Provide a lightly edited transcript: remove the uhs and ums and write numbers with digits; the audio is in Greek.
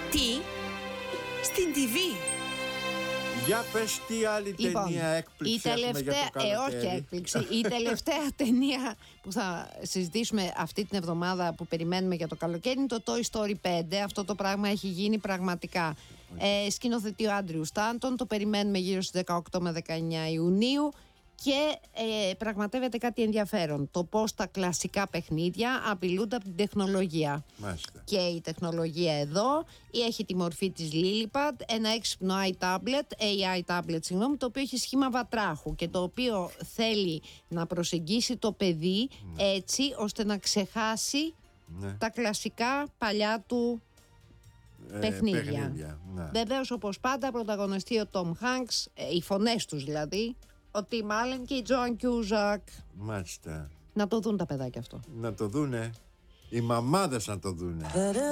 Τι? Στην TV. Για πες τι άλλη ταινία έκπληξη έχουμε για το καλοκαίρι. Όχι έκπληξη. Η τελευταία ταινία που θα συζητήσουμε αυτή την εβδομάδα που περιμένουμε για το καλοκαίρι είναι το Toy Story 5. Αυτό το πράγμα έχει γίνει πραγματικά. Σκηνοθετεί ο Άντριου Στάντον. Το περιμένουμε γύρω στις 18 με 19 Ιουνίου. Και πραγματεύεται κάτι ενδιαφέρον. Το πώς τα κλασικά παιχνίδια απειλούνται από την τεχνολογία. Μάλιστα. Και η τεχνολογία εδώ έχει τη μορφή της Lillipad, ένα έξυπνο AI tablet, το οποίο έχει σχήμα βατράχου και το οποίο θέλει να προσεγγίσει το παιδί έτσι ώστε να ξεχάσει τα κλασικά παλιά του παιχνίδια. Ναι. Βεβαίως, όπως πάντα, πρωταγωνιστεί ο Tom Hanks, οι φωνές τους δηλαδή, ο Tim Allen και η Joan Cusack. Μάλιστα. Να το δουν τα παιδάκια αυτό. Να το δούνε. Οι μαμάδες να το δούνε.